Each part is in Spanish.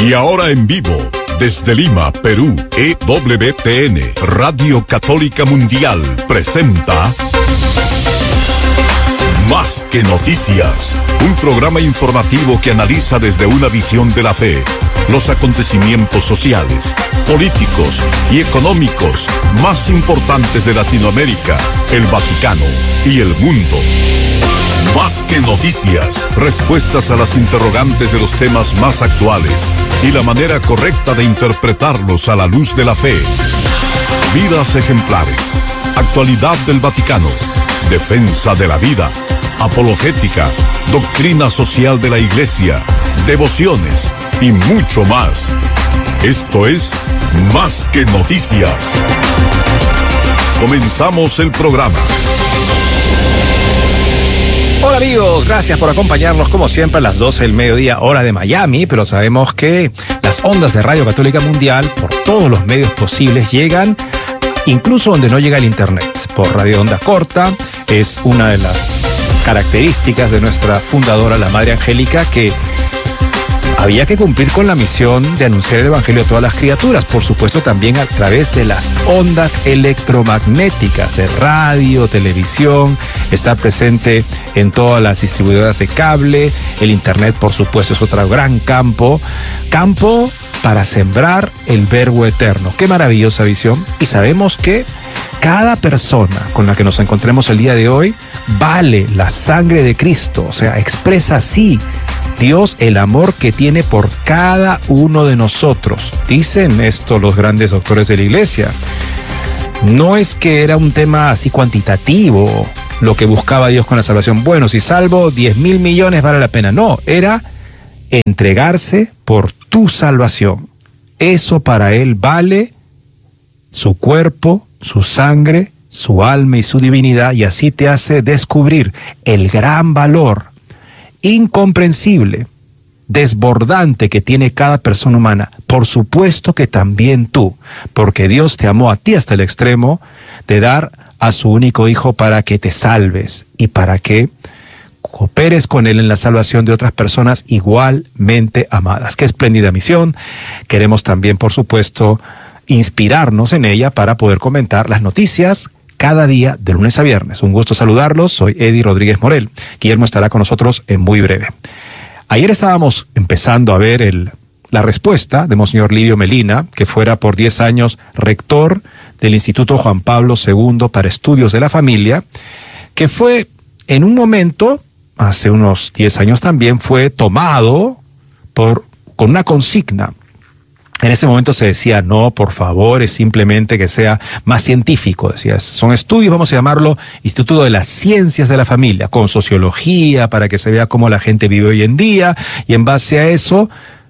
Y ahora en vivo, desde Lima, Perú, EWTN, Radio Católica Mundial, presenta Más que Noticias, un programa informativo que analiza desde una visión de la fe los acontecimientos sociales, políticos y económicos más importantes de Latinoamérica, el Vaticano y el mundo. Más que noticias, respuestas a las interrogantes de los temas más actuales y la manera correcta de interpretarlos a la luz de la fe. Vidas ejemplares, actualidad del Vaticano, defensa de la vida, apologética, doctrina social de la Iglesia, devociones y mucho más. Esto es Más que Noticias. Comenzamos el programa. Hola amigos, gracias por acompañarnos como siempre a las 12 del mediodía, hora de Miami, pero sabemos que las ondas de Radio Católica Mundial, por todos los medios posibles, llegan incluso donde no llega el internet. Por radio onda corta, es una de las características de nuestra fundadora, la Madre Angélica, que había que cumplir con la misión de anunciar el Evangelio a todas las criaturas, por supuesto también a través de las ondas electromagnéticas de radio, televisión, estar presente en todas las distribuidoras de cable, el internet por supuesto es otro gran campo para sembrar el verbo eterno. Qué maravillosa visión, y sabemos que cada persona con la que nos encontremos el día de hoy vale la sangre de Cristo, o sea, expresa así Dios el amor que tiene por cada uno de nosotros. Dicen esto los grandes doctores de la Iglesia. No es que era un tema así cuantitativo lo que buscaba Dios con la salvación. Bueno, si salvo 10.000 millones vale la pena. No, era entregarse por tu salvación. Eso para Él vale su cuerpo, su sangre, su alma y su divinidad, y así te hace descubrir el gran valor incomprensible, desbordante que tiene cada persona humana. Por supuesto que también tú, porque Dios te amó a ti hasta el extremo de dar a su único Hijo para que te salves y para que cooperes con Él en la salvación de otras personas igualmente amadas. Qué espléndida misión. Queremos también, por supuesto, inspirarnos en ella para poder comentar las noticias cada día de lunes a viernes. Un gusto saludarlos, soy Eddie Rodríguez Morel. Guillermo estará con nosotros en muy breve. Ayer estábamos empezando a ver la respuesta de Monseñor Livio Melina, que fuera por 10 años rector del Instituto Juan Pablo II para Estudios de la Familia, que fue en un momento, hace unos 10 años también, fue tomado con una consigna. En ese momento se decía, no, por favor, es simplemente que sea más científico, decía. Son estudios, vamos a llamarlo Instituto de las Ciencias de la Familia, con sociología, para que se vea cómo la gente vive hoy en día, y en base a eso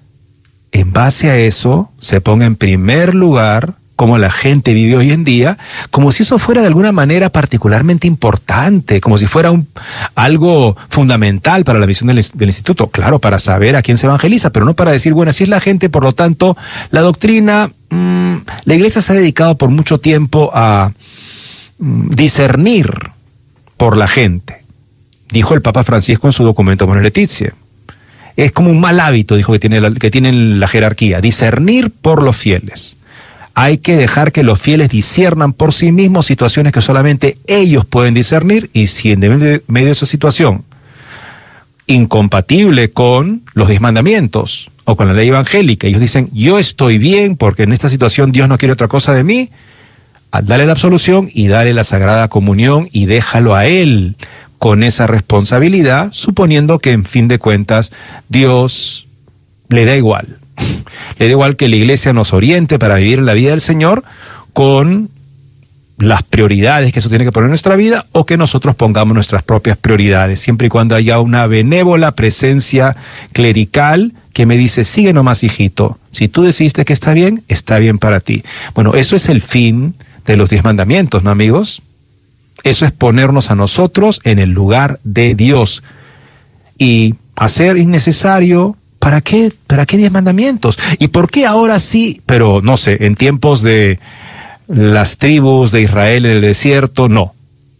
se ponga en primer lugar cómo la gente vive hoy en día, como si eso fuera de alguna manera particularmente importante, como si fuera algo fundamental para la misión del instituto. Claro, para saber a quién se evangeliza, pero no para decir, bueno, así es la gente, por lo tanto, la doctrina, la Iglesia se ha dedicado por mucho tiempo a discernir por la gente. Dijo el Papa Francisco en su documento Monis Laetitia. Es como un mal hábito, dijo, que tienen la jerarquía, discernir por los fieles. Hay que dejar que los fieles disciernan por sí mismos situaciones que solamente ellos pueden discernir, y si en medio de esa situación incompatible con los 10 mandamientos o con la ley evangélica, ellos dicen, yo estoy bien porque en esta situación Dios no quiere otra cosa de mí, dale la absolución y dale la Sagrada Comunión y déjalo a Él con esa responsabilidad, suponiendo que en fin de cuentas Dios le da igual. Le da igual que la Iglesia nos oriente para vivir en la vida del Señor con las prioridades que eso tiene que poner en nuestra vida, o que nosotros pongamos nuestras propias prioridades, siempre y cuando haya una benévola presencia clerical que me dice, sigue nomás, hijito, si tú decidiste que está bien para ti. Bueno, eso es el fin de los 10 mandamientos, ¿no, amigos? Eso es ponernos a nosotros en el lugar de Dios y hacer innecesario. ¿Para qué 10 mandamientos? ¿Y por qué ahora sí? Pero no sé, en tiempos de las tribus de Israel en el desierto, no.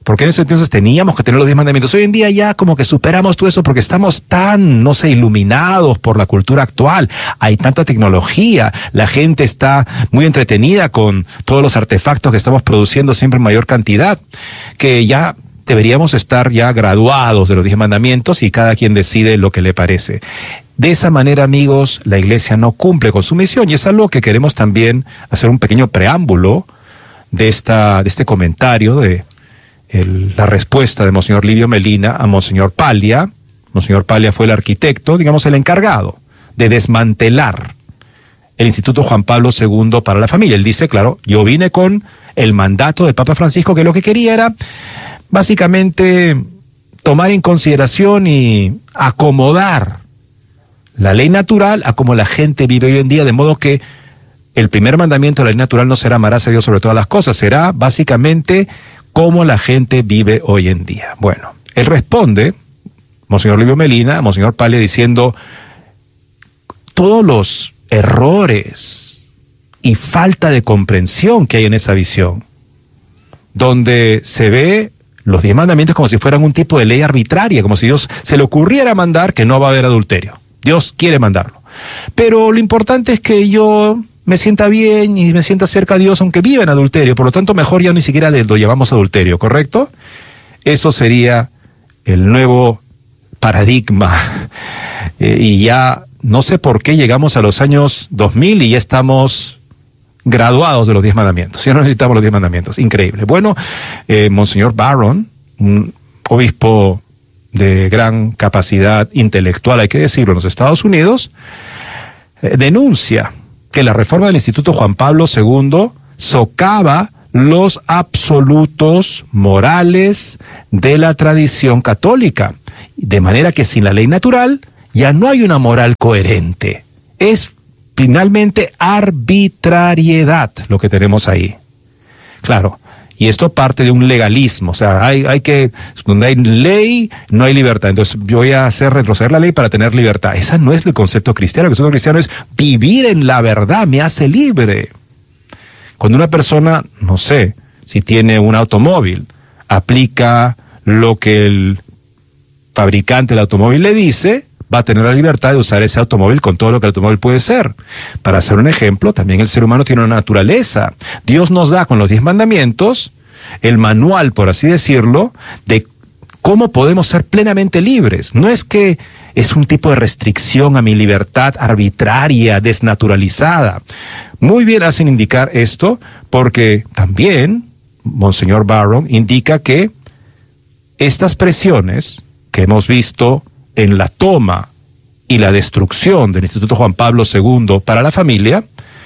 Porque en ese entonces teníamos que tener los 10 mandamientos. Hoy en día ya como que superamos todo eso porque estamos tan, no sé, iluminados por la cultura actual. Hay tanta tecnología, la gente está muy entretenida con todos los artefactos que estamos produciendo siempre en mayor cantidad, que ya deberíamos estar ya graduados de los 10 mandamientos y cada quien decide lo que le parece. De esa manera, amigos, la Iglesia no cumple con su misión y es algo que queremos también hacer un pequeño preámbulo de este comentario de la respuesta de Monseñor Livio Melina a Monseñor Paglia. Monseñor Paglia fue el arquitecto, digamos el encargado de desmantelar el Instituto Juan Pablo II para la familia. Él dice, claro, yo vine con el mandato del Papa Francisco, que lo que quería era básicamente tomar en consideración y acomodar la ley natural a como la gente vive hoy en día, de modo que el primer mandamiento de la ley natural no será amarás a Dios sobre todas las cosas, será básicamente cómo la gente vive hoy en día. Bueno, él responde, Monseñor Livio Melina, a Monseñor Paglia, diciendo todos los errores y falta de comprensión que hay en esa visión, donde se ve los 10 mandamientos como si fueran un tipo de ley arbitraria, como si Dios se le ocurriera mandar que no va a haber adulterio. Dios quiere mandarlo. Pero lo importante es que yo me sienta bien y me sienta cerca a Dios aunque viva en adulterio, por lo tanto mejor ya ni siquiera lo llamamos adulterio, ¿correcto? Eso sería el nuevo paradigma. Y ya no sé por qué llegamos a los años 2000 y ya estamos graduados de los 10 mandamientos. Ya no necesitamos los 10 mandamientos. Increíble. Bueno, Monseñor Barron, un obispo de gran capacidad intelectual, hay que decirlo, en los Estados Unidos, denuncia que la reforma del Instituto Juan Pablo II socava los absolutos morales de la tradición católica, de manera que sin la ley natural ya no hay una moral coherente. Es finalmente arbitrariedad lo que tenemos ahí. Claro, y esto parte de un legalismo, o sea, donde hay ley, no hay libertad. Entonces yo voy a hacer retroceder la ley para tener libertad. Ese no es el concepto cristiano. El concepto cristiano es vivir en la verdad, me hace libre. Cuando una persona, no sé, si tiene un automóvil, aplica lo que el fabricante del automóvil le dice, va a tener la libertad de usar ese automóvil con todo lo que el automóvil puede ser. Para hacer un ejemplo, también el ser humano tiene una naturaleza. Dios nos da con los 10 mandamientos el manual, por así decirlo, de cómo podemos ser plenamente libres. No es que es un tipo de restricción a mi libertad arbitraria, desnaturalizada. Muy bien hacen indicar esto, porque también Monseñor Barron indica que estas presiones que hemos visto en la toma y la destrucción del Instituto Juan Pablo II para la familia,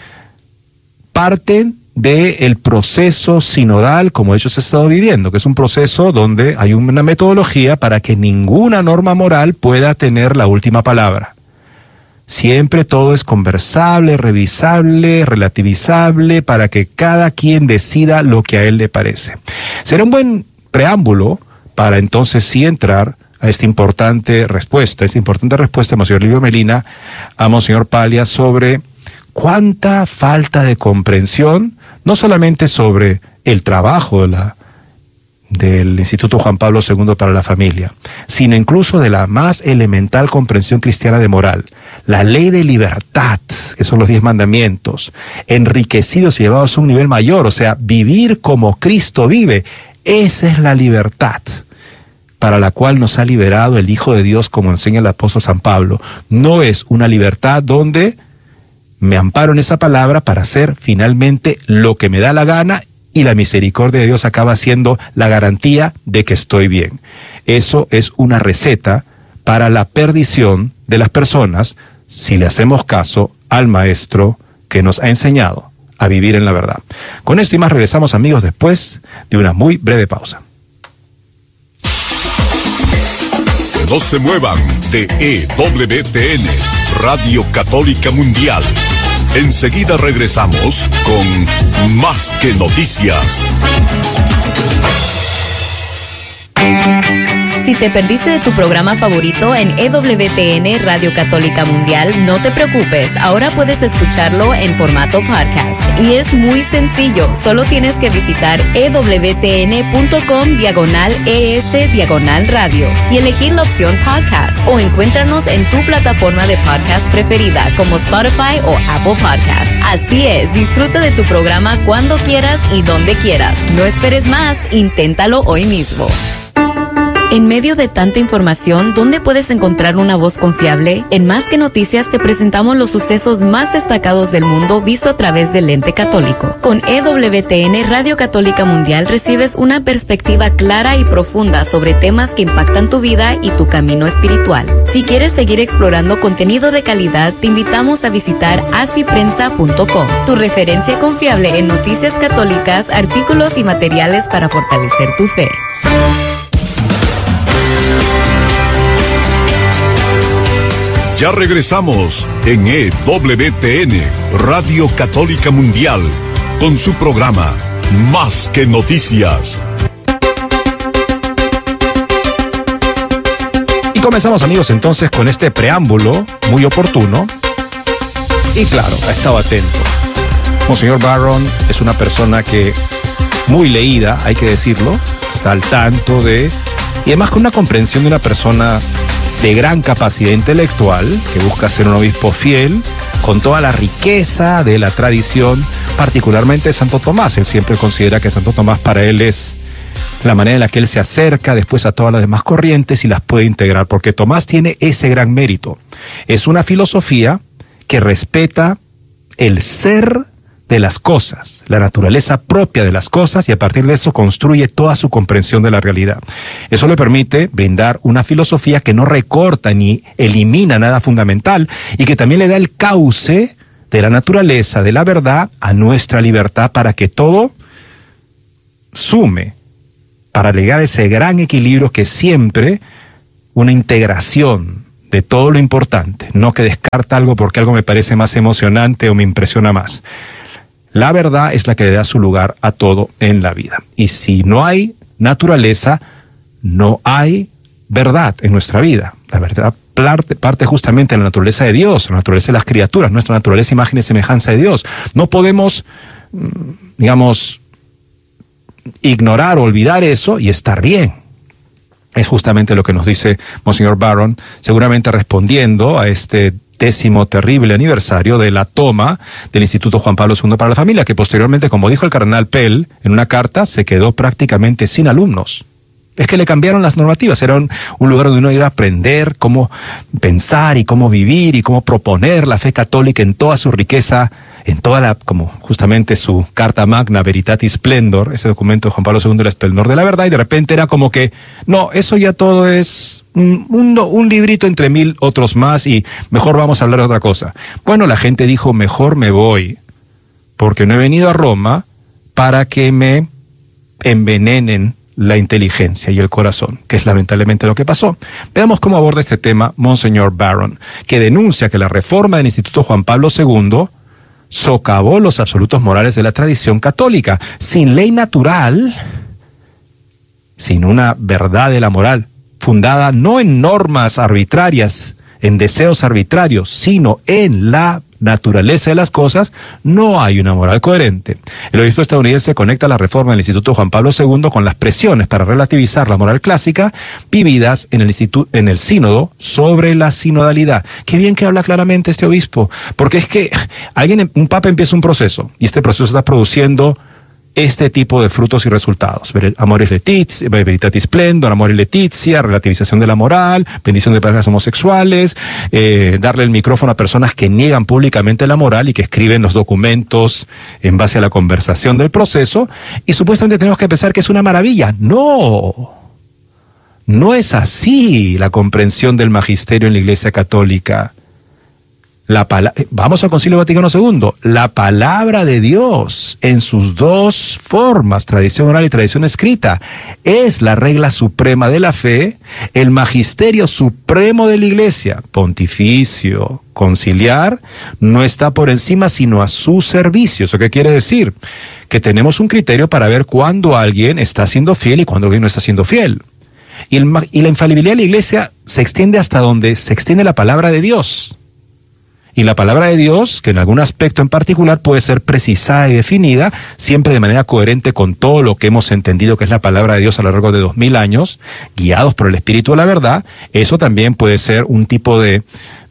parten del proceso sinodal como ellos han estado viviendo, que es un proceso donde hay una metodología para que ninguna norma moral pueda tener la última palabra. Siempre todo es conversable, revisable, relativizable, para que cada quien decida lo que a él le parece. Será un buen preámbulo para entonces sí entrar a esta importante respuesta de Monseñor Livio Melina a Monseñor Paglia sobre cuánta falta de comprensión, no solamente sobre el trabajo del Instituto Juan Pablo II para la familia, sino incluso de la más elemental comprensión cristiana de moral, la ley de libertad, que son los 10 mandamientos, enriquecidos y llevados a un nivel mayor, o sea, vivir como Cristo vive, esa es la libertad para la cual nos ha liberado el Hijo de Dios, como enseña el apóstol San Pablo. No es una libertad donde me amparo en esa palabra para hacer finalmente lo que me da la gana y la misericordia de Dios acaba siendo la garantía de que estoy bien. Eso es una receta para la perdición de las personas si le hacemos caso al Maestro que nos ha enseñado a vivir en la verdad. Con esto y más regresamos, amigos, después de una muy breve pausa. No se muevan de EWTN, Radio Católica Mundial. Enseguida regresamos con Más que Noticias. Si te perdiste de tu programa favorito en EWTN Radio Católica Mundial, no te preocupes, ahora puedes escucharlo en formato podcast. Y es muy sencillo, solo tienes que visitar ewtn.com/ES/radio y elegir la opción podcast, o encuéntranos en tu plataforma de podcast preferida como Spotify o Apple Podcasts. Así es, disfruta de tu programa cuando quieras y donde quieras. No esperes más, inténtalo hoy mismo. En medio de tanta información, ¿dónde puedes encontrar una voz confiable? En Más que Noticias te presentamos los sucesos más destacados del mundo visto a través del lente católico. Con EWTN Radio Católica Mundial recibes una perspectiva clara y profunda sobre temas que impactan tu vida y tu camino espiritual. Si quieres seguir explorando contenido de calidad, te invitamos a visitar asiprensa.com, tu referencia confiable en noticias católicas, artículos y materiales para fortalecer tu fe. Ya regresamos en EWTN, Radio Católica Mundial, con su programa Más que Noticias. Y comenzamos, amigos, entonces con este preámbulo muy oportuno. Y claro, ha estado atento. Monseñor Barron es una persona que muy leída, hay que decirlo, está al tanto de, y además con una comprensión de una persona de gran capacidad intelectual, que busca ser un obispo fiel, con toda la riqueza de la tradición, particularmente de Santo Tomás. Él siempre considera que Santo Tomás para él es la manera en la que él se acerca después a todas las demás corrientes y las puede integrar, porque Tomás tiene ese gran mérito. Es una filosofía que respeta el ser de las cosas, la naturaleza propia de las cosas, y a partir de eso construye toda su comprensión de la realidad. Eso le permite brindar una filosofía que no recorta ni elimina nada fundamental y que también le da el cauce de la naturaleza, de la verdad, a nuestra libertad para que todo sume, para llegar a ese gran equilibrio que es siempre una integración de todo lo importante, no que descarta algo porque algo me parece más emocionante o me impresiona más. La verdad es la que le da su lugar a todo en la vida. Y si no hay naturaleza, no hay verdad en nuestra vida. La verdad parte justamente de la naturaleza de Dios, la naturaleza de las criaturas, nuestra naturaleza, imagen y semejanza de Dios. No podemos, digamos, ignorar o olvidar eso y estar bien. Es justamente lo que nos dice Monseñor Barron, seguramente respondiendo a este 10º terrible aniversario de la toma del Instituto Juan Pablo II para la Familia, que posteriormente, como dijo el cardenal Pell en una carta, se quedó prácticamente sin alumnos. Es que le cambiaron las normativas, era un lugar donde uno iba a aprender cómo pensar y cómo vivir y cómo proponer la fe católica en toda su riqueza, en toda la, como justamente su Carta Magna Veritatis Splendor, ese documento de Juan Pablo II, el esplendor de la verdad, y de repente era como que, no, eso ya todo es un librito entre 1000 otros más y mejor vamos a hablar de otra cosa. Bueno, la gente dijo, mejor me voy, porque no he venido a Roma para que me envenenen la inteligencia y el corazón, que es lamentablemente lo que pasó. Veamos cómo aborda este tema Monseñor Barron, que denuncia que la reforma del Instituto Juan Pablo II socavó los absolutos morales de la tradición católica. Sin ley natural, sin una verdad de la moral, fundada no en normas arbitrarias, en deseos arbitrarios, sino en la naturaleza de las cosas, no hay una moral coherente. El obispo estadounidense conecta la reforma del Instituto Juan Pablo II con las presiones para relativizar la moral clásica vividas en el sínodo sobre la sinodalidad. Qué bien que habla claramente este obispo, porque es que un papa empieza un proceso, y este proceso está produciendo este tipo de frutos y resultados. Amoris Laetitia, Veritatis Splendor, Amoris Laetitia, relativización de la moral, bendición de parejas homosexuales, darle el micrófono a personas que niegan públicamente la moral y que escriben los documentos en base a la conversación del proceso, y supuestamente tenemos que pensar que es una maravilla. No es así la comprensión del magisterio en la Iglesia Católica. Vamos al Concilio Vaticano II. La palabra de Dios en sus dos formas, tradición oral y tradición escrita, es la regla suprema de la fe, el magisterio supremo de la Iglesia, pontificio, conciliar, no está por encima sino a su servicio. ¿Eso qué quiere decir? Que tenemos un criterio para ver cuándo alguien está siendo fiel y cuándo alguien no está siendo fiel. Y la infalibilidad de la Iglesia se extiende hasta donde se extiende la palabra de Dios. Y la palabra de Dios, que en algún aspecto en particular puede ser precisada y definida, siempre de manera coherente con todo lo que hemos entendido que es la palabra de Dios a lo largo de 2000 años, guiados por el Espíritu de la verdad, eso también puede ser un tipo de,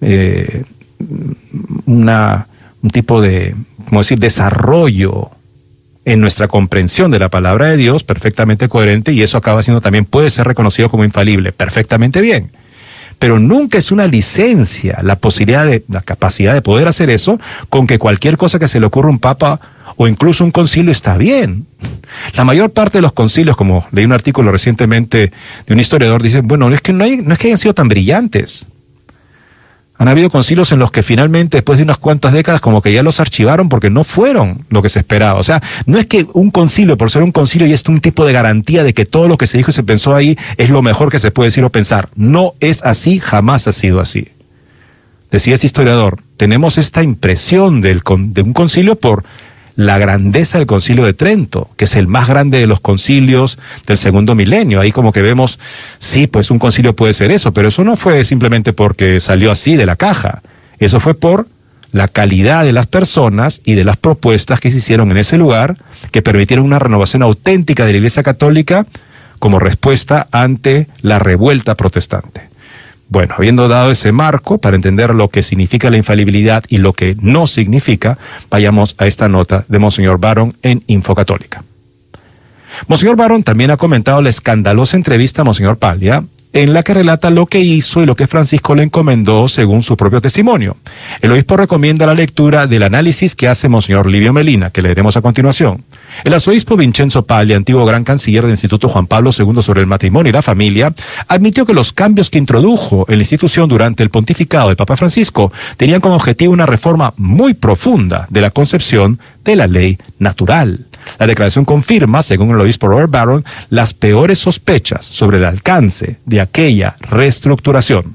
¿cómo decir?, desarrollo en nuestra comprensión de la palabra de Dios, perfectamente coherente, y eso acaba siendo también, puede ser reconocido como infalible, perfectamente bien. Pero nunca es una licencia la posibilidad la capacidad de poder hacer eso con que cualquier cosa que se le ocurra a un papa o incluso un concilio está bien. La mayor parte de los concilios, como leí un artículo recientemente de un historiador, dice, bueno, no es que hayan sido tan brillantes. Han habido concilios en los que finalmente, después de unas cuantas décadas, como que ya los archivaron porque no fueron lo que se esperaba. O sea, no es que un concilio, por ser un concilio, ya es un tipo de garantía de que todo lo que se dijo y se pensó ahí es lo mejor que se puede decir o pensar. No es así, jamás ha sido así. Decía este historiador, tenemos esta impresión de un concilio por la grandeza del Concilio de Trento, que es el más grande de los concilios del segundo milenio. Ahí como que vemos, sí, pues un concilio puede ser eso, pero eso no fue simplemente porque salió así de la caja. Eso fue por la calidad de las personas y de las propuestas que se hicieron en ese lugar, que permitieron una renovación auténtica de la Iglesia Católica como respuesta ante la revuelta protestante. Bueno, habiendo dado ese marco para entender lo que significa la infalibilidad y lo que no significa, vayamos a esta nota de Monseñor Barron en Infocatólica. Monseñor Barron también ha comentado la escandalosa entrevista a Monseñor Paglia, en la que relata lo que hizo y lo que Francisco le encomendó según su propio tesimonio. El obispo recomienda la lectura del análisis que hace Monseñor Livio Melina, que leeremos a continuación. El arzobispo Vincenzo Paglia, antiguo gran canciller del Instituto Juan Pablo II sobre el matrimonio y la familia, admitió que los cambios que introdujo en la institución durante el pontificado del Papa Francisco tenían como objetivo una reforma muy profunda de la concepción de la ley natural. La declaración confirma, según el obispo Robert Barron, las peores sospechas sobre el alcance de aquella reestructuración.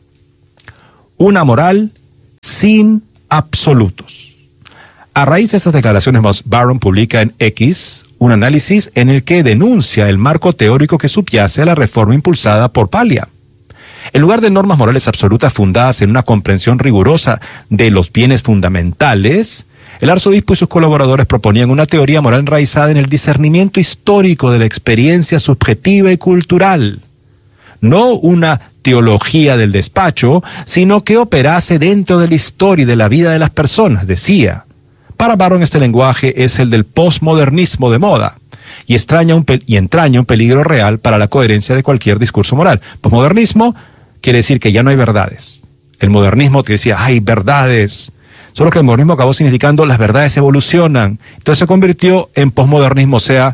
Una moral sin absolutos. A raíz de esas declaraciones, Barron publica en X un análisis en el que denuncia el marco teórico que subyace a la reforma impulsada por Paglia. En lugar de normas morales absolutas fundadas en una comprensión rigurosa de los bienes fundamentales, el arzobispo y sus colaboradores proponían una teoría moral enraizada en el discernimiento histórico de la experiencia subjetiva y cultural. No una teología del despacho, sino que operase dentro de la historia y de la vida de las personas, decía. Para Barron este lenguaje es el del posmodernismo de moda y entraña un peligro real para la coherencia de cualquier discurso moral. Posmodernismo quiere decir que ya no hay verdades. El modernismo te decía, hay verdades. Solo que el modernismo acabó significando las verdades evolucionan. Entonces se convirtió en posmodernismo, o sea,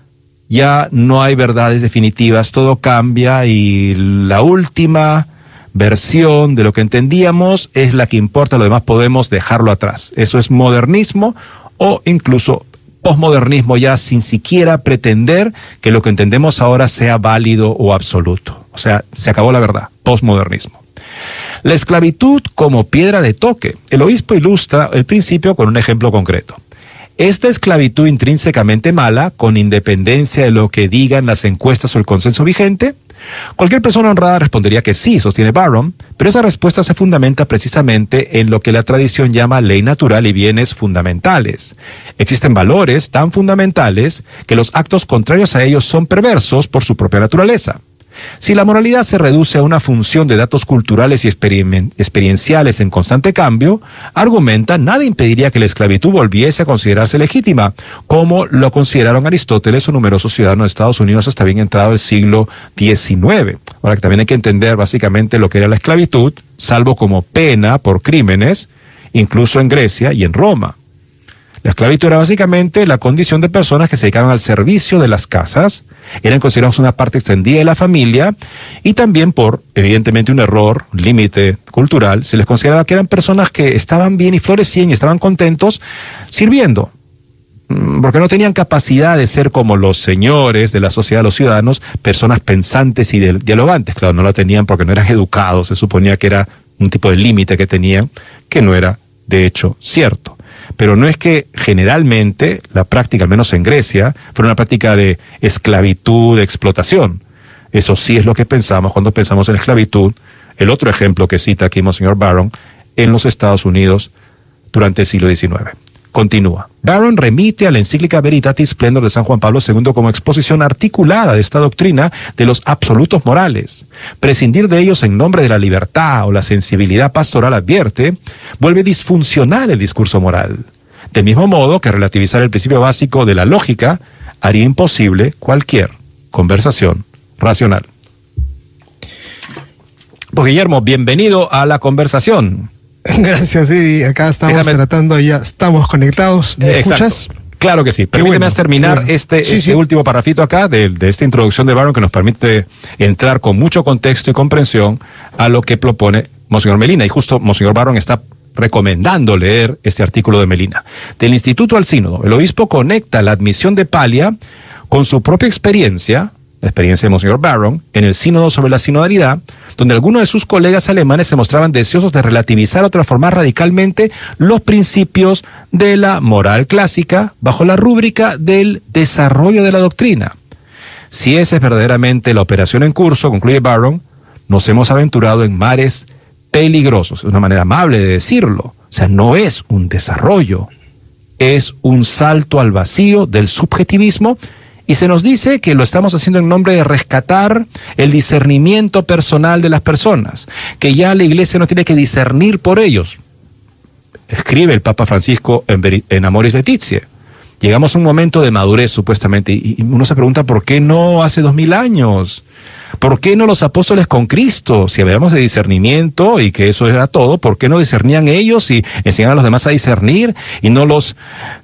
ya no hay verdades definitivas, todo cambia y la última versión de lo que entendíamos es la que importa, lo demás podemos dejarlo atrás. Eso es modernismo o incluso posmodernismo, ya sin siquiera pretender que lo que entendemos ahora sea válido o absoluto. O sea, se acabó la verdad, posmodernismo. La esclavitud como piedra de toque. El obispo ilustra el principio con un ejemplo concreto. ¿Es la esclavitud intrínsecamente mala, con independencia de lo que digan las encuestas o el consenso vigente? Cualquier persona honrada respondería que sí, sostiene Barron, pero esa respuesta se fundamenta precisamente en lo que la tradición llama ley natural y bienes fundamentales. Existen valores tan fundamentales que los actos contrarios a ellos son perversos por su propia naturaleza. Si la moralidad se reduce a una función de datos culturales y experienciales en constante cambio, argumenta, nada impediría que la esclavitud volviese a considerarse legítima, como lo consideraron Aristóteles o numerosos ciudadanos de Estados Unidos hasta bien entrado el siglo XIX. Ahora que también hay que entender básicamente lo que era la esclavitud, salvo como pena por crímenes, incluso en Grecia y en Roma. La esclavitud era básicamente la condición de personas que se dedicaban al servicio de las casas, eran considerados una parte extendida de la familia y también por, evidentemente, un error, límite cultural, se les consideraba que eran personas que estaban bien y florecían y estaban contentos sirviendo, porque no tenían capacidad de ser como los señores de la sociedad, los ciudadanos, personas pensantes y dialogantes. Claro, no la tenían porque no eran educados, se suponía que era un tipo de límite que tenían, que no era, de hecho, cierto. Pero no es que generalmente la práctica, al menos en Grecia, fuera una práctica de esclavitud, de explotación. Eso sí es lo que pensamos cuando pensamos en esclavitud. El otro ejemplo que cita aquí Monseñor Barron en los Estados Unidos durante el siglo XIX. Continúa. Barron remite a la encíclica Veritatis Splendor de San Juan Pablo II como exposición articulada de esta doctrina de los absolutos morales. Prescindir de ellos en nombre de la libertad o la sensibilidad pastoral, advierte, vuelve disfuncional el discurso moral. Del mismo modo que relativizar el principio básico de la lógica haría imposible cualquier conversación racional. Pues Guillermo, bienvenido a la conversación. Gracias, sí, acá estamos ya estamos conectados. ¿Me escuchas? Claro que sí. Permíteme terminar este último parrafito acá de esta introducción de Barron que nos permite entrar con mucho contexto y comprensión a lo que propone Monseñor Melina. Y justo Monseñor Barron está recomendando leer este artículo de Melina. Del Instituto al Sínodo, el obispo conecta la admisión de Paglia con su propia experiencia, la experiencia de Monseñor Barron, en el sínodo sobre la sinodalidad, donde algunos de sus colegas alemanes se mostraban deseosos de relativizar o transformar radicalmente los principios de la moral clásica bajo la rúbrica del desarrollo de la doctrina. Si esa es verdaderamente la operación en curso, concluye Barron, nos hemos aventurado en mares peligrosos. Es una manera amable de decirlo. O sea, no es un desarrollo, es un salto al vacío del subjetivismo. Y se nos dice que lo estamos haciendo en nombre de rescatar el discernimiento personal de las personas, que ya la Iglesia no tiene que discernir por ellos. Escribe el Papa Francisco en Amoris Laetitia. Llegamos a un momento de madurez, supuestamente, y uno se pregunta ¿por qué no hace 2000 años? ¿Por qué no los apóstoles con Cristo? Si hablamos de discernimiento y que eso era todo, ¿por qué no discernían ellos y enseñaban a los demás a discernir y no los...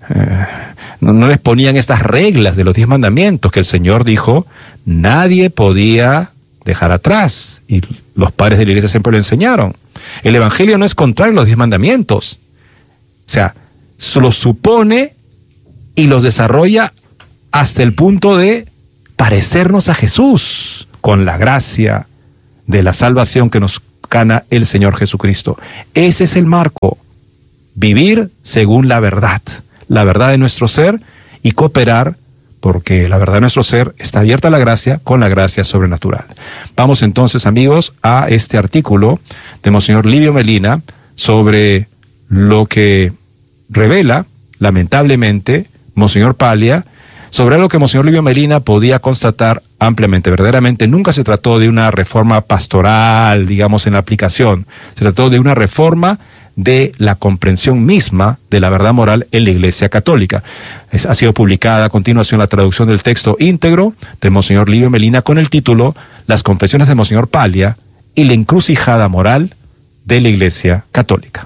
no les ponían estas reglas de los 10 mandamientos que el Señor dijo, nadie podía dejar atrás, y los padres de la Iglesia siempre lo enseñaron. El Evangelio no es contrario a los 10 mandamientos, o sea, los supone y los desarrolla hasta el punto de parecernos a Jesús, con la gracia de la salvación que nos gana el Señor Jesucristo. Ese es el marco, vivir según la verdad de nuestro ser y cooperar, porque la verdad de nuestro ser está abierta a la gracia con la gracia sobrenatural. Vamos entonces, amigos, a este artículo de Monseñor Livio Melina sobre lo que revela, lamentablemente, Monseñor Paglia, sobre algo que Monseñor Livio Melina podía constatar ampliamente. Verdaderamente nunca se trató de una reforma pastoral, digamos, en la aplicación. Se trató de una reforma de la comprensión misma de la verdad moral en la Iglesia Católica. Ha sido publicada a continuación la traducción del texto íntegro de Monseñor Livio Melina con el título Las confesiones de Monseñor Paglia y la encrucijada moral de la Iglesia Católica.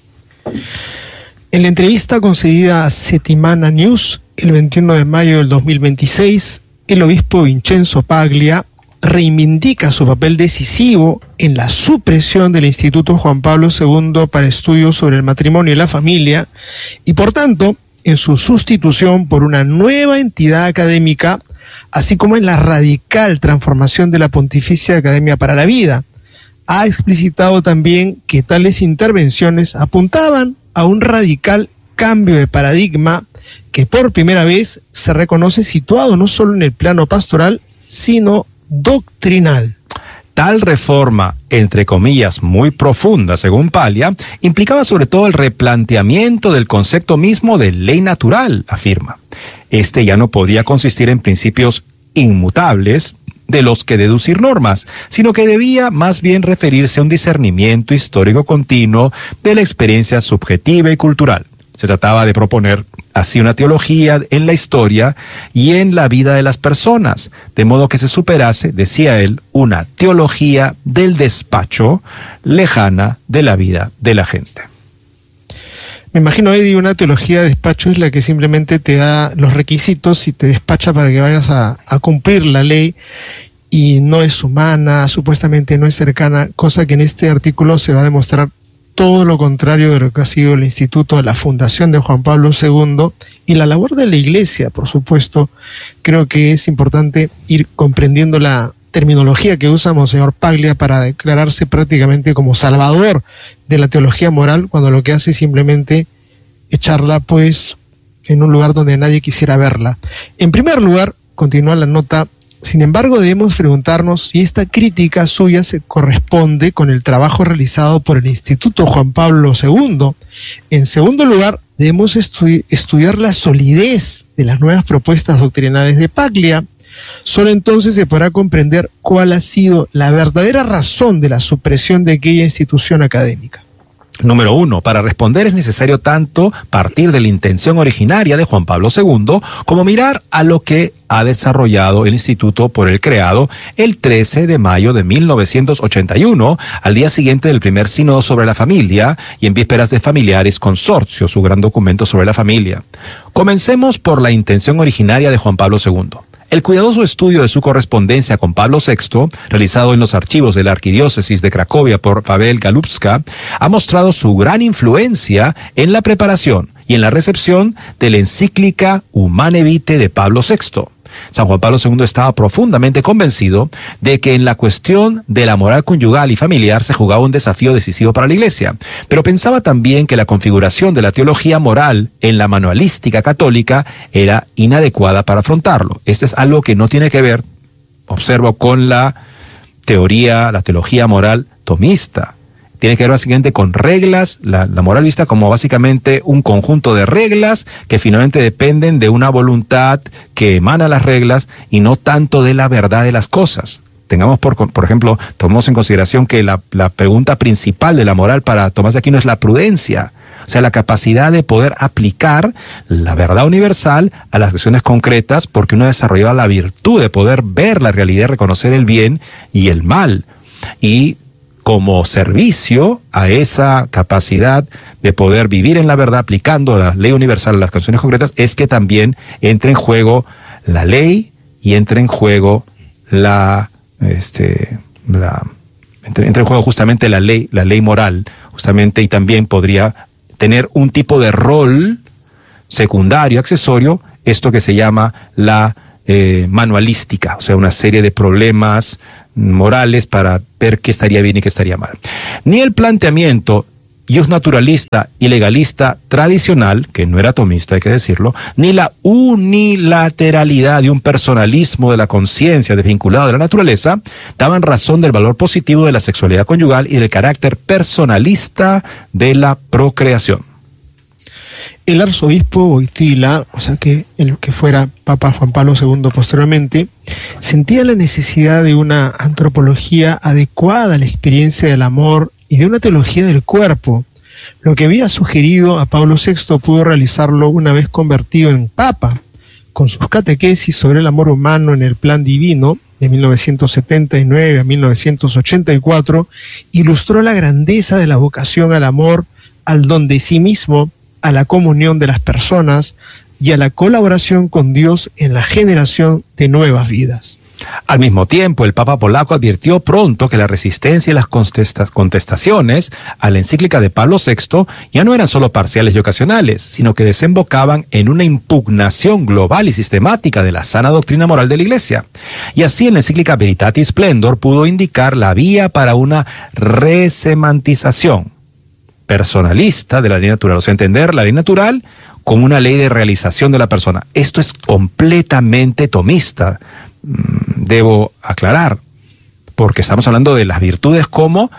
En la entrevista concedida a Settimana News el 21 de mayo del 2026, el obispo Vincenzo Paglia reivindica su papel decisivo en la supresión del Instituto Juan Pablo II para estudios sobre el matrimonio y la familia y, por tanto, en su sustitución por una nueva entidad académica, así como en la radical transformación de la Pontificia Academia para la Vida. Ha explicitado también que tales intervenciones apuntaban a un radical cambio de paradigma que por primera vez se reconoce situado no solo en el plano pastoral, sino doctrinal. Tal reforma, entre comillas, muy profunda, según Paglia, implicaba sobre todo el replanteamiento del concepto mismo de ley natural, afirma. Este ya no podía consistir en principios inmutables de los que deducir normas, sino que debía más bien referirse a un discernimiento histórico continuo de la experiencia subjetiva y cultural. Se trataba de proponer así una teología en la historia y en la vida de las personas, de modo que se superase, decía él, una teología del despacho lejana de la vida de la gente. Me imagino, Eddie, una teología de despacho es la que simplemente te da los requisitos y te despacha para que vayas a cumplir la ley, y no es humana, supuestamente no es cercana, cosa que en este artículo se va a demostrar todo lo contrario de lo que ha sido el Instituto de la Fundación de Juan Pablo II y la labor de la Iglesia, por supuesto. Creo que es importante ir comprendiendo la terminología que usa Monseñor Paglia para declararse prácticamente como salvador de la teología moral, cuando lo que hace es simplemente echarla pues en un lugar donde nadie quisiera verla. En primer lugar, continúa la nota, Sin embargo, debemos preguntarnos si esta crítica suya se corresponde con el trabajo realizado por el Instituto Juan Pablo II. En segundo lugar, debemos estudiar la solidez de las nuevas propuestas doctrinales de Paglia. Solo entonces se podrá comprender cuál ha sido la verdadera razón de la supresión de aquella institución académica. Número 1. Para responder es necesario tanto partir de la intención originaria de Juan Pablo II como mirar a lo que ha desarrollado el instituto por él creado el 13 de mayo de 1981, al día siguiente del primer sínodo sobre la familia y en vísperas de Familiaris Consortio, su gran documento sobre la familia. Comencemos por la intención originaria de Juan Pablo II. El cuidadoso estudio de su correspondencia con Pablo VI, realizado en los archivos de la Arquidiócesis de Cracovia por Paweł Galubska, ha mostrado su gran influencia en la preparación y en la recepción de la encíclica Humane Vitae de Pablo VI. San Juan Pablo II estaba profundamente convencido de que en la cuestión de la moral conyugal y familiar se jugaba un desafío decisivo para la Iglesia, pero pensaba también que la configuración de la teología moral en la manualística católica era inadecuada para afrontarlo. Este es algo que no tiene que ver, observo, con la teología moral tomista. Tiene que ver básicamente con reglas, la moral vista como básicamente un conjunto de reglas que finalmente dependen de una voluntad que emana las reglas y no tanto de la verdad de las cosas. Tengamos, por ejemplo, tomemos en consideración que la pregunta principal de la moral para Tomás de Aquino es la prudencia, o sea, la capacidad de poder aplicar la verdad universal a las acciones concretas, porque uno ha desarrollado la virtud de poder ver la realidad, reconocer el bien y el mal. Y como servicio a esa capacidad de poder vivir en la verdad aplicando la ley universal a las acciones concretas, es que también entra en juego la ley y entra en juego entra en juego justamente la ley moral, justamente, y también podría tener un tipo de rol secundario, accesorio, esto que se llama la manualística, o sea, una serie de problemas morales para ver qué estaría bien y qué estaría mal. Ni el planteamiento naturalista y legalista tradicional, que no era tomista, hay que decirlo, ni la unilateralidad de un personalismo de la conciencia desvinculado de la naturaleza, daban razón del valor positivo de la sexualidad conyugal y del carácter personalista de la procreación. El arzobispo Wojtyła, o sea que el que fuera Papa Juan Pablo II posteriormente, sentía la necesidad de una antropología adecuada a la experiencia del amor y de una teología del cuerpo. Lo que había sugerido a Pablo VI pudo realizarlo una vez convertido en Papa, con sus catequesis sobre el amor humano en el plan divino, de 1979 a 1984, ilustró la grandeza de la vocación al amor, al don de sí mismo, a la comunión de las personas y a la colaboración con Dios en la generación de nuevas vidas. Al mismo tiempo, el Papa polaco advirtió pronto que la resistencia y las contestaciones a la encíclica de Pablo VI ya no eran solo parciales y ocasionales, sino que desembocaban en una impugnación global y sistemática de la sana doctrina moral de la Iglesia. Y así en la encíclica Veritatis Splendor pudo indicar la vía para una resemantización personalista de la ley natural, o sea, entender la ley natural como una ley de realización de la persona. Esto es completamente tomista, debo aclarar, porque estamos hablando de las virtudes como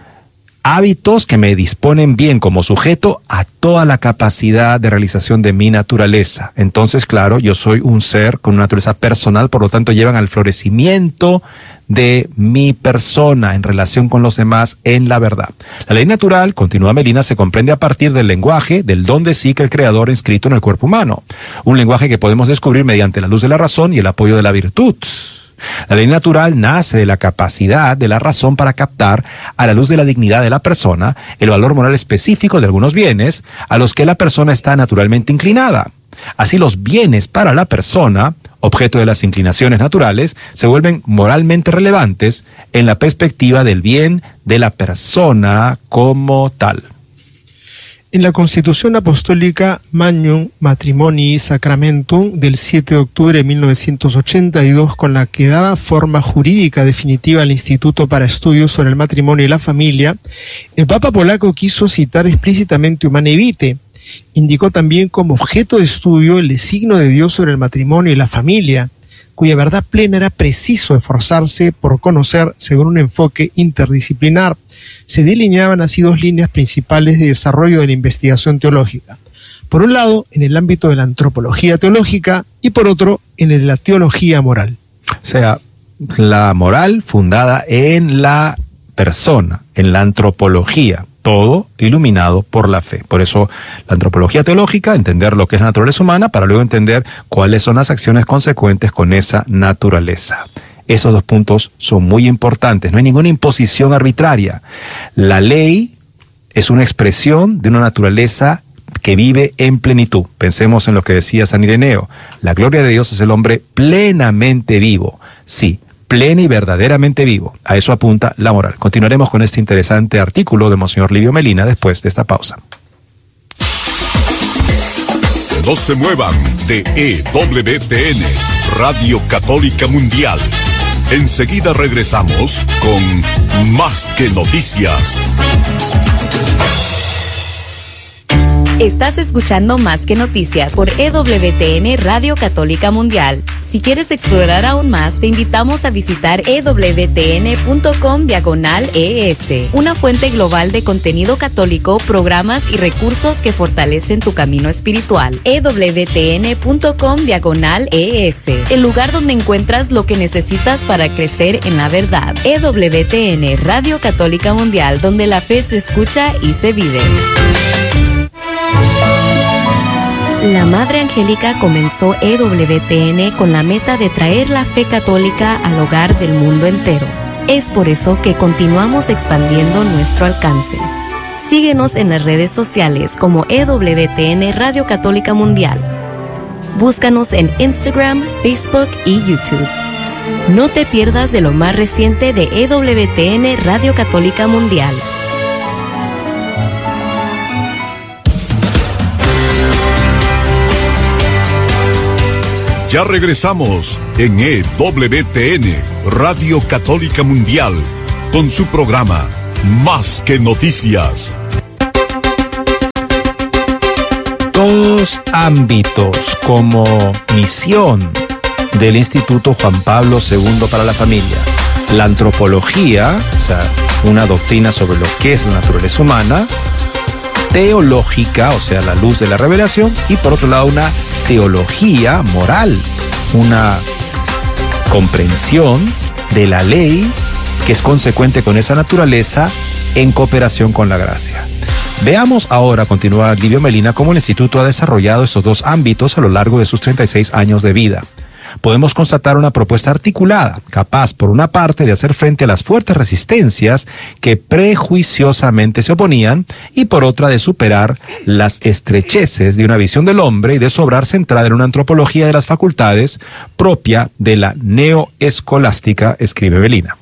hábitos que me disponen bien como sujeto a toda la capacidad de realización de mi naturaleza. Entonces, claro, yo soy un ser con una naturaleza personal, por lo tanto llevan al florecimiento de mi persona en relación con los demás en la verdad. La ley natural, continúa Melina, se comprende a partir del lenguaje, del don de sí que el Creador ha inscrito en el cuerpo humano. Un lenguaje que podemos descubrir mediante la luz de la razón y el apoyo de la virtud. La ley natural nace de la capacidad de la razón para captar, a la luz de la dignidad de la persona, el valor moral específico de algunos bienes a los que la persona está naturalmente inclinada. Así los bienes para la persona, objeto de las inclinaciones naturales, se vuelven moralmente relevantes en la perspectiva del bien de la persona como tal. En la Constitución Apostólica Magnum Matrimonii Sacramentum del 7 de octubre de 1982, con la que daba forma jurídica definitiva al Instituto para Estudios sobre el Matrimonio y la Familia, el Papa polaco quiso citar explícitamente Humane Vitae. Indicó también como objeto de estudio el designio de Dios sobre el matrimonio y la familia, cuya verdad plena era preciso esforzarse por conocer según un enfoque interdisciplinar, se delineaban así dos líneas principales de desarrollo de la investigación teológica. Por un lado, en el ámbito de la antropología teológica y por otro, en el de la teología moral. O sea, la moral fundada en la persona, en la antropología, todo iluminado por la fe. Por eso la antropología teológica, entender lo que es la naturaleza humana para luego entender cuáles son las acciones consecuentes con esa naturaleza. Esos dos puntos son muy importantes. No hay ninguna imposición arbitraria. La ley es una expresión de una naturaleza que vive en plenitud. Pensemos en lo que decía San Ireneo. La gloria de Dios es el hombre plenamente vivo. Sí, pleno y verdaderamente vivo. A eso apunta la moral. Continuaremos con este interesante artículo de Monseñor Livio Melina después de esta pausa. No se muevan de EWTN, Radio Católica Mundial. Enseguida regresamos con Más que Noticias. Estás escuchando Más que Noticias por EWTN Radio Católica Mundial. Si quieres explorar aún más, te invitamos a visitar ewtn.com/ES, una fuente global de contenido católico, programas y recursos que fortalecen tu camino espiritual. ewtn.com/ES, el lugar donde encuentras lo que necesitas para crecer en la verdad. EWTN Radio Católica Mundial, donde la fe se escucha y se vive. La Madre Angélica comenzó EWTN con la meta de traer la fe católica al hogar del mundo entero. Es por eso que continuamos expandiendo nuestro alcance. Síguenos en las redes sociales como EWTN Radio Católica Mundial. Búscanos en Instagram, Facebook y YouTube. No te pierdas de lo más reciente de EWTN Radio Católica Mundial. Ya regresamos en EWTN, Radio Católica Mundial, con su programa Más que Noticias. Dos ámbitos como misión del Instituto Juan Pablo II para la Familia. La antropología, o sea, una doctrina sobre lo que es la naturaleza humana, teológica, o sea, la luz de la revelación, y por otro lado una teología moral, una comprensión de la ley que es consecuente con esa naturaleza en cooperación con la gracia. Veamos ahora, continúa Livio Melina, cómo el Instituto ha desarrollado estos dos ámbitos a lo largo de sus 36 años de vida. Podemos constatar una propuesta articulada, capaz, por una parte, de hacer frente a las fuertes resistencias que prejuiciosamente se oponían, y por otra, de superar las estrecheces de una visión del hombre y de su obrar centrada en una antropología de las facultades propia de la neoescolástica, escribe Melina.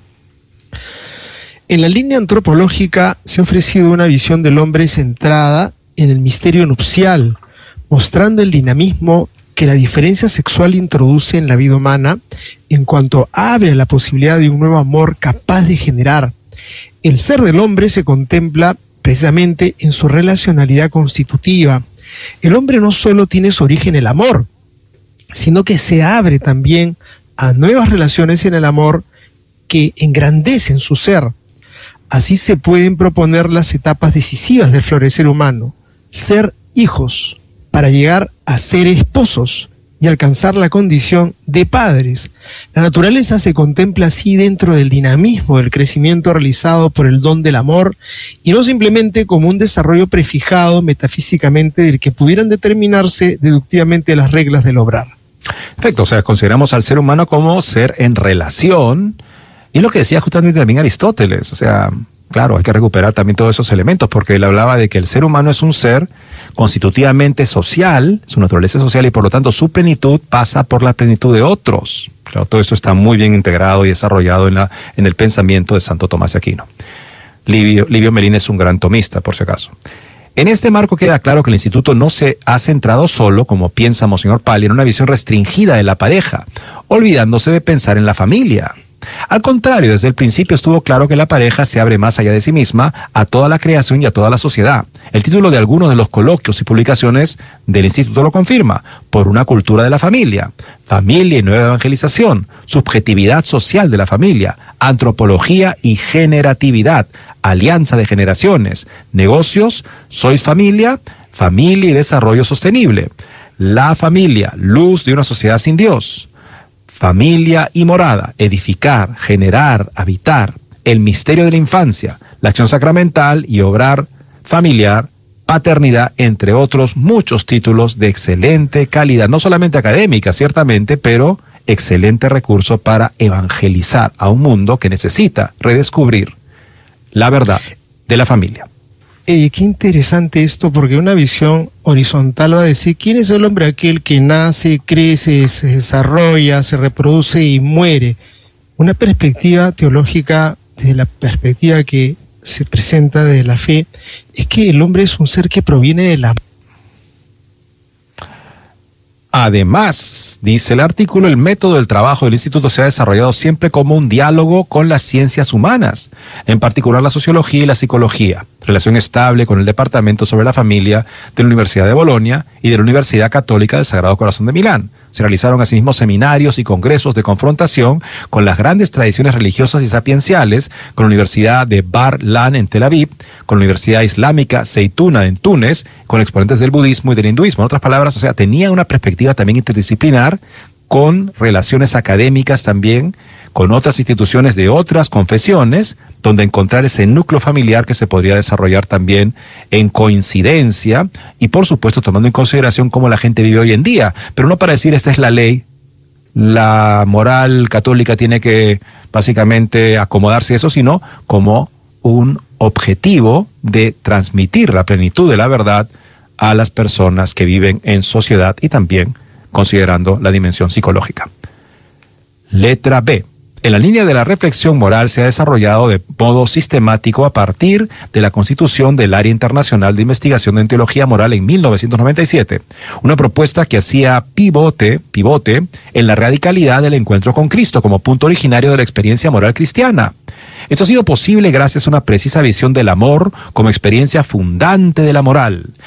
En la línea antropológica se ha ofrecido una visión del hombre centrada en el misterio nupcial, mostrando el dinamismo que la diferencia sexual introduce en la vida humana en cuanto abre la posibilidad de un nuevo amor capaz de generar. El ser del hombre se contempla precisamente en su relacionalidad constitutiva. El hombre no solo tiene su origen en el amor, sino que se abre también a nuevas relaciones en el amor que engrandecen su ser. Así se pueden proponer las etapas decisivas del florecer humano: ser hijos, para llegar a ser esposos y alcanzar la condición de padres. La naturaleza se contempla así dentro del dinamismo del crecimiento realizado por el don del amor, y no simplemente como un desarrollo prefijado metafísicamente del que pudieran determinarse deductivamente las reglas del obrar. Perfecto, o sea, consideramos al ser humano como ser en relación, y es lo que decía justamente también Aristóteles, o sea, claro, hay que recuperar también todos esos elementos, porque él hablaba de que el ser humano es un ser constitutivamente social, su naturaleza es social, y por lo tanto su plenitud pasa por la plenitud de otros. Claro, todo esto está muy bien integrado y desarrollado en el pensamiento de Santo Tomás de Aquino. Livio Melina es un gran tomista, por si acaso. En este marco queda claro que el instituto no se ha centrado solo, como piensa Monseñor Pali, en una visión restringida de la pareja, olvidándose de pensar en la familia. Al contrario, desde el principio estuvo claro que la pareja se abre más allá de sí misma a toda la creación y a toda la sociedad. El título de algunos de los coloquios y publicaciones del Instituto lo confirma: por una cultura de la familia, familia y nueva evangelización, subjetividad social de la familia, antropología y generatividad, alianza de generaciones, negocios, sois familia, familia y desarrollo sostenible, la familia, luz de una sociedad sin Dios, familia y morada, edificar, generar, habitar, el misterio de la infancia, la acción sacramental y obrar familiar, paternidad, entre otros muchos títulos de excelente calidad, no solamente académica, ciertamente, pero excelente recurso para evangelizar a un mundo que necesita redescubrir la verdad de la familia. Qué interesante esto, porque una visión horizontal va a decir quién es el hombre aquel que nace, crece, se desarrolla, se reproduce y muere. Una perspectiva teológica, desde la perspectiva que se presenta de la fe, es que el hombre es un ser que proviene de la... Además, dice el artículo, el método del trabajo del instituto se ha desarrollado siempre como un diálogo con las ciencias humanas, en particular la sociología y la psicología, relación estable con el Departamento sobre la Familia de la Universidad de Bolonia y de la Universidad Católica del Sagrado Corazón de Milán. Se realizaron asimismo seminarios y congresos de confrontación con las grandes tradiciones religiosas y sapienciales, con la Universidad de Bar-Lan en Tel Aviv, con la Universidad Islámica Zeituna en Túnez, con exponentes del budismo y del hinduismo. En otras palabras, o sea, tenía una perspectiva también interdisciplinar, con relaciones académicas también, con otras instituciones de otras confesiones, donde encontrar ese núcleo familiar que se podría desarrollar también en coincidencia y, por supuesto, tomando en consideración cómo la gente vive hoy en día, pero no para decir esta es la ley, la moral católica tiene que básicamente acomodarse a eso, sino como un objetivo de transmitir la plenitud de la verdad a las personas que viven en sociedad y también considerando la dimensión psicológica. Letra B. En la línea de la reflexión moral se ha desarrollado de modo sistemático a partir de la constitución del Área Internacional de Investigación en Teología Moral en 1997, una propuesta que hacía pivote en la radicalidad del encuentro con Cristo como punto originario de la experiencia moral cristiana. Esto ha sido posible gracias a una precisa visión del amor como experiencia fundante de la moral.